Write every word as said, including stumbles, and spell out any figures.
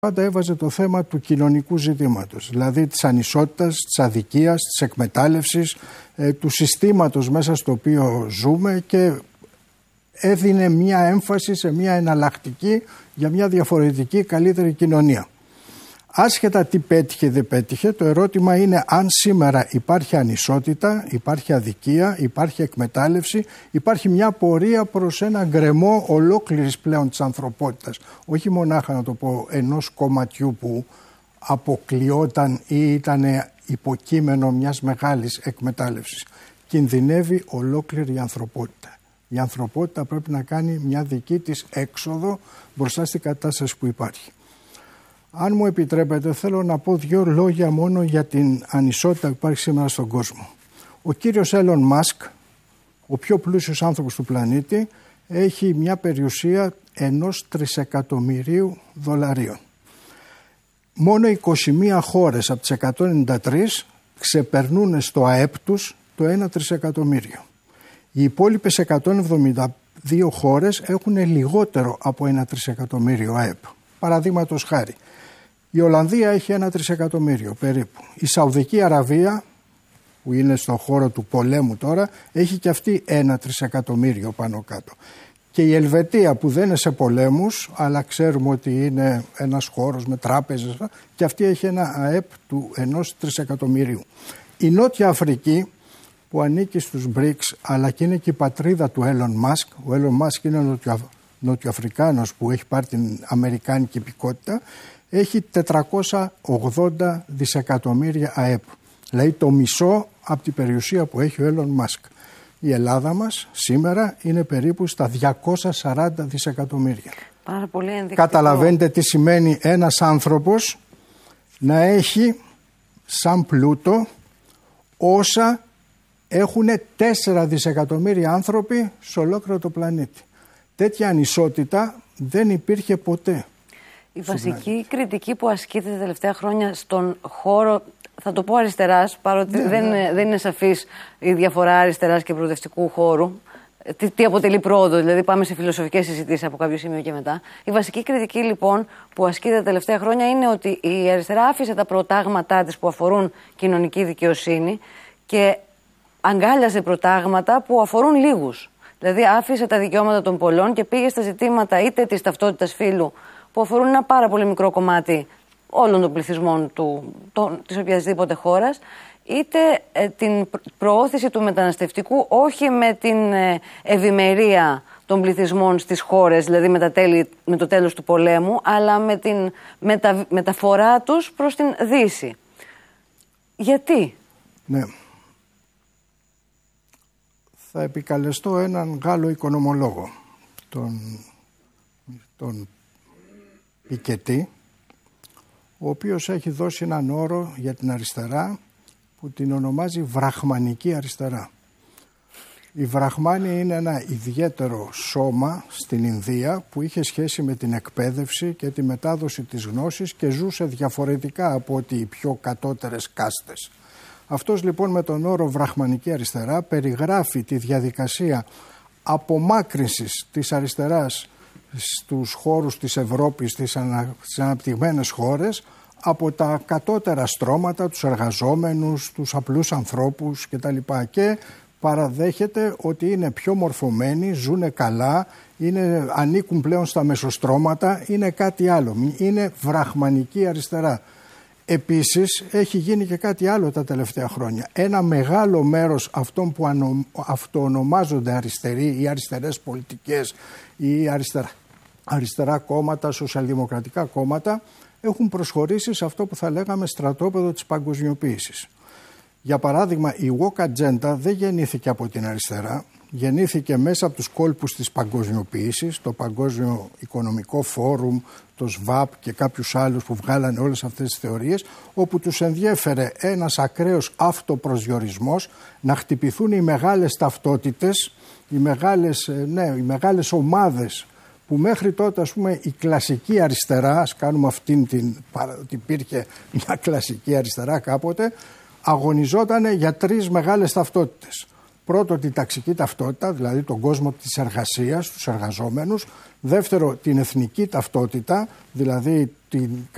πάντα έβαζε το θέμα του κοινωνικού ζητήματος, δηλαδή της ανισότητας, της αδικίας, της εκμετάλλευσης, ε, του συστήματος μέσα στο οποίο ζούμε και έδινε μια έμφαση σε μια εναλλακτική για μια διαφορετική καλύτερη κοινωνία. Άσχετα τι πέτυχε ή δεν πέτυχε, το ερώτημα είναι αν σήμερα υπάρχει ανισότητα, υπάρχει αδικία, υπάρχει εκμετάλλευση, υπάρχει μια πορεία προς ένα γκρεμό ολόκληρης πλέον της ανθρωπότητας. Όχι μονάχα να το πω ενός κομματιού που αποκλειόταν ή ήταν υποκείμενο μιας μεγάλης εκμετάλλευσης. Κινδυνεύει ολόκληρη η ανθρωπότητα. Η ανθρωπότητα πρέπει να κάνει μια δική της έξοδο μπροστά στην κατάσταση που υπάρχει. Αν μου επιτρέπετε, θέλω να πω δύο λόγια μόνο για την ανισότητα που υπάρχει σήμερα στον κόσμο. Ο κύριος Έλλον Μάσκ, ο πιο πλούσιος άνθρωπος του πλανήτη, έχει μια περιουσία ενός τρισεκατομμυρίου δολαρίων. Μόνο είκοσι μία χώρες από τις εκατόν ενενήντα τρεις ξεπερνούν στο ΑΕΠ τους το ένα τρισεκατομμύριο. Οι υπόλοιπες εκατόν εβδομήντα δύο χώρες έχουν λιγότερο από ένα τρισεκατομμύριο ΑΕΠ. Παραδείγματος χάρη, η Ολλανδία έχει ένα τρισεκατομμύριο περίπου. Η Σαουδική Αραβία, που είναι στον χώρο του πολέμου τώρα, έχει και αυτή ένα τρισεκατομμύριο πάνω κάτω. Και η Ελβετία, που δεν είναι σε πολέμους, αλλά ξέρουμε ότι είναι ένας χώρος με τράπεζες, και αυτή έχει ένα ΑΕΠ του ενός τρισεκατομμυρίου. Η Νότια Αφρική, που ανήκει στους μπρικς, αλλά και είναι και η πατρίδα του Έλλον Μάσκ. Ο Έλλον Μάσκ είναι νοτιο, νοτιοαφρικάνος που έχει πάρει την αμερικάνικη υπηκότητα, έχει τετρακόσια ογδόντα δισεκατομμύρια ΑΕΠ. Δηλαδή το μισό από την περιουσία που έχει ο Έλλον Μάσκ. Η Ελλάδα μας σήμερα είναι περίπου στα διακόσια σαράντα δισεκατομμύρια. Πάρα πολύ ενδεικτικό. Καταλαβαίνετε τι σημαίνει ένας άνθρωπος να έχει σαν πλούτο όσα έχουν τέσσερα δισεκατομμύρια άνθρωποι σε ολόκληρο το πλανήτη. Τέτοια ανισότητα δεν υπήρχε ποτέ. Η βασική κριτική που ασκείται τα τελευταία χρόνια στον χώρο, θα το πω αριστεράς, παρότι ναι, δεν, ναι. δεν είναι σαφής η διαφορά αριστεράς και προοδευτικού χώρου, τι, τι αποτελεί πρόοδο, δηλαδή πάμε σε φιλοσοφικές συζητήσεις από κάποιο σημείο και μετά. Η βασική κριτική λοιπόν που ασκείται τα τελευταία χρόνια είναι ότι η αριστερά άφησε τα προτάγματά της που αφορούν κοινωνική δικαιοσύνη και αγκάλιασε προτάγματα που αφορούν λίγους. Δηλαδή άφησε τα δικαιώματα των πολλών και πήγε στα ζητήματα είτε της ταυτότητας φύλου, που αφορούν ένα πάρα πολύ μικρό κομμάτι όλων των πληθυσμών του, το, της οποιασδήποτε χώρας, είτε ε, την προώθηση του μεταναστευτικού όχι με την ε, ευημερία των πληθυσμών στις χώρες, δηλαδή με, τα τέλη, με το τέλος του πολέμου, αλλά με την μετα, μεταφορά τους προς την Δύση. Γιατί? Ναι. Θα επικαλεστώ έναν Γάλλο οικονομολόγο, τον, τον Πικετή, ο οποίος έχει δώσει έναν όρο για την αριστερά που την ονομάζει βραχμανική αριστερά. Η βραχμάνη είναι ένα ιδιαίτερο σώμα στην Ινδία που είχε σχέση με την εκπαίδευση και τη μετάδοση της γνώσης και ζούσε διαφορετικά από ότι οι πιο κατώτερες κάστες. Αυτός λοιπόν με τον όρο βραχμανική αριστερά περιγράφει τη διαδικασία απομάκρυνσης της αριστεράς στους χώρους της Ευρώπης, στις αναπτυγμένες χώρες, από τα κατώτερα στρώματα, τους εργαζόμενους, τους απλούς ανθρώπους κτλ. Και παραδέχεται ότι είναι πιο μορφωμένοι, ζουνε καλά, είναι, ανήκουν πλέον στα μεσοστρώματα, είναι κάτι άλλο. Είναι βραχμανική αριστερά. Επίσης έχει γίνει και κάτι άλλο τα τελευταία χρόνια. Ένα μεγάλο μέρος αυτών που ανο, αυτοονομάζονται αριστεροί ή αριστερές πολιτικές ή αριστερά, αριστερά κόμματα, σοσιαλδημοκρατικά κόμματα έχουν προσχωρήσει σε αυτό που θα λέγαμε στρατόπεδο της παγκοσμιοποίησης. Για παράδειγμα, η woke agenda δεν γεννήθηκε από την αριστερά, γεννήθηκε μέσα από τους κόλπους της παγκοσμιοποίησης, το Παγκόσμιο Οικονομικό Φόρουμ, το ΣΒΑΠ και κάποιους άλλους που βγάλανε όλες αυτές τις θεωρίες, όπου τους ενδιέφερε ένας ακραίος αυτοπροσδιορισμός, να χτυπηθούν οι μεγάλες ταυτότητες, οι μεγάλες, ναι, οι μεγάλες ομάδες που μέχρι τότε, ας πούμε, η κλασική αριστερά, ας κάνουμε αυτήν την, ότι υπήρχε μια κλασική αριστερά κάποτε, αγωνιζόταν για τρεις μεγάλες ταυτότητες. Πρώτο, την ταξική ταυτότητα, δηλαδή τον κόσμο της εργασίας, τους εργαζόμενους. Δεύτερο, την εθνική ταυτότητα, δηλαδή την